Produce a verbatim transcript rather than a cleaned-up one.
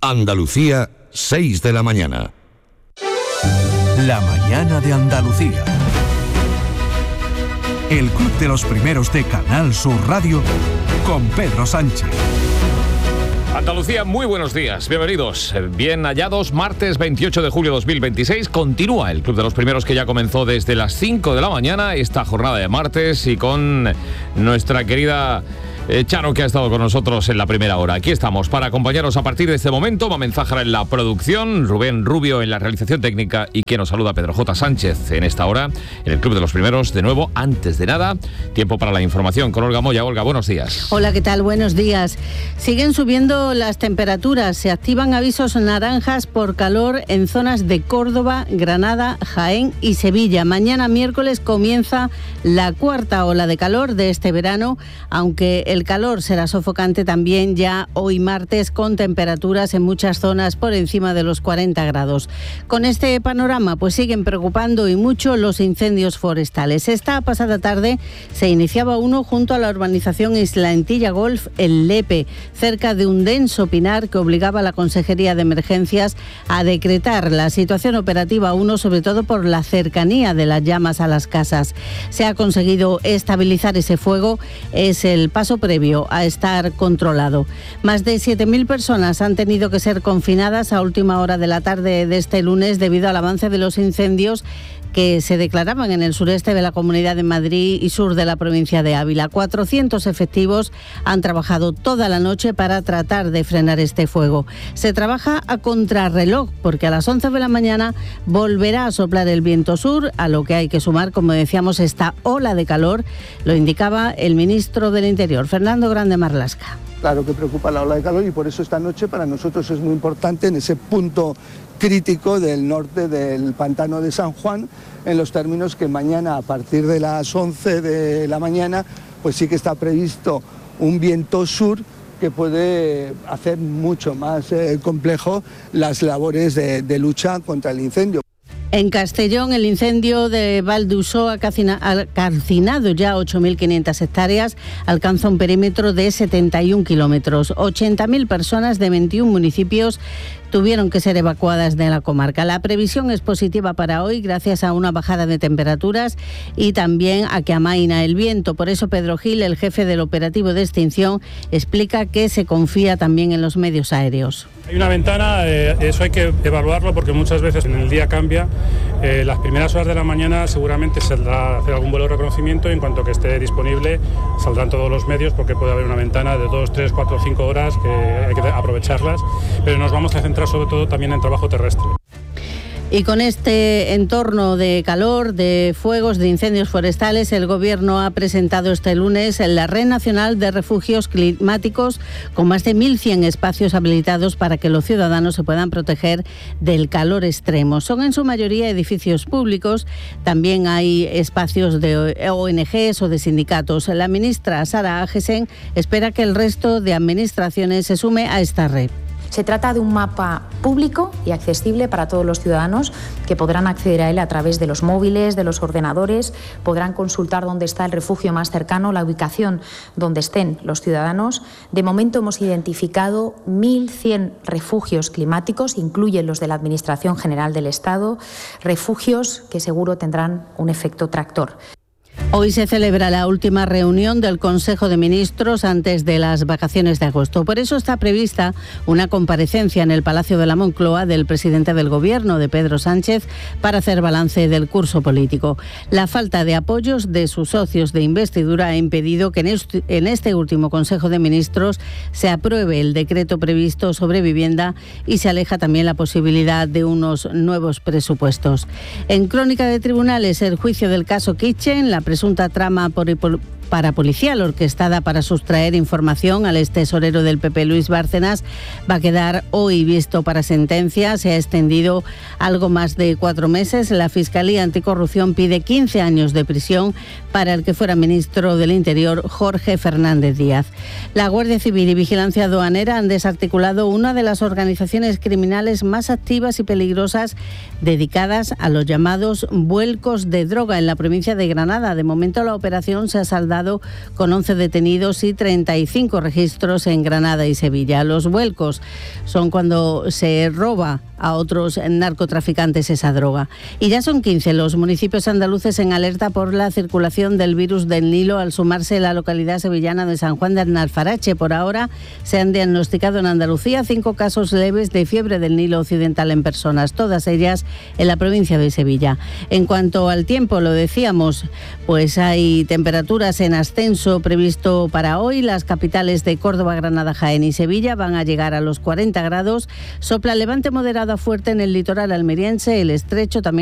Andalucía, seis de la mañana. La mañana de Andalucía. El Club de los Primeros de Canal Sur Radio con Pedro Sánchez. Andalucía, muy buenos días, bienvenidos, bien hallados. Martes veintiocho de julio de dos mil veintiséis, continúa el Club de los Primeros que ya comenzó desde las cinco de la mañana, esta jornada de martes, y con nuestra querida Eh, Charo, que ha estado con nosotros en la primera hora. Aquí estamos para acompañaros a partir de este momento. Mamen Zájara en la producción, Rubén Rubio en la realización técnica y quien nos saluda, Pedro J. Sánchez, en esta hora en el Club de los Primeros. De nuevo, antes de nada, tiempo para la información con Olga Moya. Olga, buenos días. Hola, ¿qué tal? Buenos días. Siguen subiendo las temperaturas. Se activan avisos naranjas por calor en zonas de Córdoba, Granada, Jaén y Sevilla. Mañana miércoles comienza la cuarta ola de calor de este verano, aunque el calor será sofocante también ya hoy martes, con temperaturas en muchas zonas por encima de los cuarenta grados. Con este panorama, pues siguen preocupando y mucho los incendios forestales. Esta pasada tarde se iniciaba uno junto a la urbanización Isla Antilla Golf, en Lepe, cerca de un denso pinar que obligaba a la Consejería de Emergencias a decretar la situación operativa uno, sobre todo por la cercanía de las llamas a las casas. Se ha conseguido estabilizar ese fuego, es el paso previo a estar controlado. Más de siete mil personas han tenido que ser confinadas a última hora de la tarde de este lunes debido al avance de los incendios que se declaraban en el sureste de la Comunidad de Madrid y sur de la provincia de Ávila. cuatrocientos efectivos han trabajado toda la noche para tratar de frenar este fuego. Se trabaja a contrarreloj porque a las once de la mañana volverá a soplar el viento sur, a lo que hay que sumar, como decíamos, esta ola de calor. Lo indicaba el ministro del Interior, Fernando Grande Marlaska. Claro que preocupa la ola de calor y por eso esta noche para nosotros es muy importante en ese punto crítico del norte del pantano de San Juan, en los términos que mañana a partir de las once de la mañana pues sí que está previsto un viento sur que puede hacer mucho más eh, complejo las labores de, de lucha contra el incendio. En Castellón, el incendio de Valdusó ha calcinado ya ocho mil quinientas hectáreas, alcanza un perímetro de setenta y un kilómetros. ochenta mil personas de veintiún municipios tuvieron que ser evacuadas de la comarca. La previsión es positiva para hoy gracias a una bajada de temperaturas y también a que amaina el viento. Por eso Pedro Gil, el jefe del operativo de extinción, explica que se confía también en los medios aéreos. Hay una ventana, eh, eso hay que evaluarlo porque muchas veces en el día cambia. Eh, las primeras horas de la mañana seguramente saldrá a hacer algún vuelo de reconocimiento y en cuanto que esté disponible saldrán todos los medios porque puede haber una ventana de dos, tres, cuatro, cinco horas que hay que aprovecharlas, pero nos vamos a centrar sobre todo también en trabajo terrestre. Y con este entorno de calor, de fuegos, de incendios forestales, el Gobierno ha presentado este lunes la Red Nacional de Refugios Climáticos, con más de mil cien espacios habilitados para que los ciudadanos se puedan proteger del calor extremo. Son en su mayoría edificios públicos, también hay espacios de O N Ges o de sindicatos. La ministra Sara Agesen espera que el resto de administraciones se sume a esta red. Se trata de un mapa público y accesible para todos los ciudadanos que podrán acceder a él a través de los móviles, de los ordenadores, podrán consultar dónde está el refugio más cercano, la ubicación donde estén los ciudadanos. De momento hemos identificado mil cien refugios climáticos, incluyen los de la Administración General del Estado, refugios que seguro tendrán un efecto tractor. Hoy se celebra la última reunión del Consejo de Ministros antes de las vacaciones de agosto. Por eso está prevista una comparecencia en el Palacio de la Moncloa del presidente del Gobierno, de Pedro Sánchez, para hacer balance del curso político. La falta de apoyos de sus socios de investidura ha impedido que en este último Consejo de Ministros se apruebe el decreto previsto sobre vivienda y se aleja también la posibilidad de unos nuevos presupuestos. En Crónica de Tribunales, el juicio del caso Kitchen, la presunta trama por, por, parapolicial orquestada para sustraer información al extesorero del P P Luis Bárcenas va a quedar hoy visto para sentencia. Se ha extendido algo más de cuatro meses. La Fiscalía Anticorrupción pide quince años de prisión para el que fuera ministro del Interior, Jorge Fernández Díaz. La Guardia Civil y Vigilancia Aduanera han desarticulado una de las organizaciones criminales más activas y peligrosas dedicadas a los llamados vuelcos de droga en la provincia de Granada. De momento la operación se ha saldado dado con once detenidos y treinta y cinco registros en Granada y Sevilla. Los vuelcos son cuando se roba a otros narcotraficantes esa droga. Y ya son quince los municipios andaluces en alerta por la circulación del virus del Nilo, al sumarse la localidad sevillana de San Juan de Alfarache. Por ahora se han diagnosticado en Andalucía cinco casos leves de fiebre del Nilo occidental en personas, todas ellas en la provincia de Sevilla. En cuanto al tiempo, lo decíamos, pues hay temperaturas en ascenso previsto para hoy. Las capitales de Córdoba, Granada, Jaén y Sevilla van a llegar a los cuarenta grados. Sopla levante moderado a fuerte en el litoral almeriense, el estrecho también